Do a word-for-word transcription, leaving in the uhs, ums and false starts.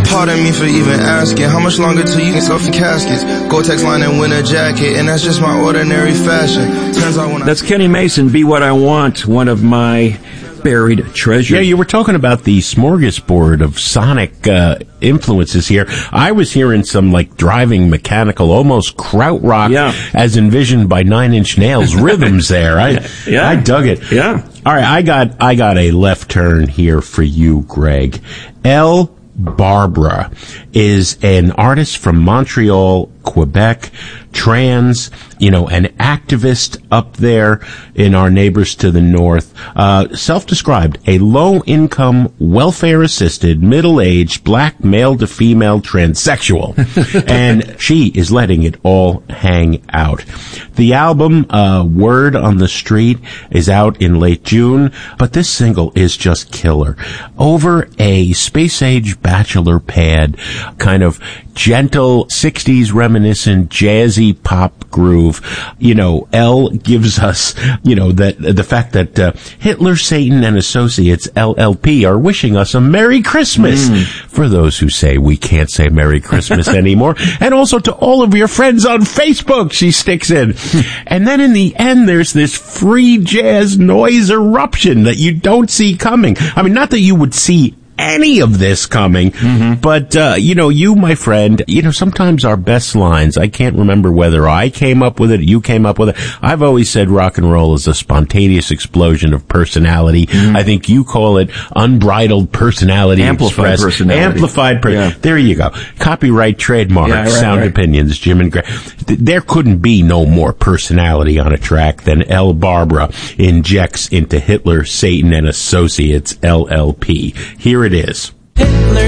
Pardon me for even asking. How much longer till you can stuff in caskets? Gore-Tex line and winter jacket, and that's just my ordinary fashion. Turns out when That's Kenny Mason, Be What I Want, one of my buried treasures. Yeah, you were talking about the smorgasbord of sonic uh, influences here. I was hearing some, like, driving mechanical, almost krautrock, yeah. as envisioned by Nine Inch Nails rhythms there. I, yeah. I dug it. Yeah. All right, I got, I got a left turn here for you, Greg. Elle Barbara is an artist from Montreal, Quebec, trans, you know, an activist up there in our neighbors to the north, uh, self-described a low-income, welfare-assisted, middle-aged, black male-to-female transsexual. And she is letting it all hang out. The album, uh, Word on the Street, is out in late June, but this single is just killer. Over a space-age bachelor pad, kind of gentle, sixties reminiscent, jazzy pop groove. You know, Elle gives us, you know, that the fact that uh, Hitler, Satan, and Associates, L L P, are wishing us a Merry Christmas. Mm. For those who say we can't say Merry Christmas anymore. And also to all of your friends on Facebook, she sticks in. And then in the end, there's this free jazz noise eruption that you don't see coming. I mean, not that you would see any of this coming, mm-hmm. but, uh, you know, you, my friend, you know, sometimes our best lines, I can't remember whether I came up with it, you came up with it. I've always said rock and roll is a spontaneous explosion of personality. Mm-hmm. I think you call it unbridled personality. Amplified expressed. personality. Amplified personality. Yeah. There you go. Copyright, trademark, yeah, right, Sound right. Opinions, Jim and Greg. There couldn't be no more personality on a track than Elle Barbara injects into Hitler, Satan, and Associates, L L P. Here it is. Hitler,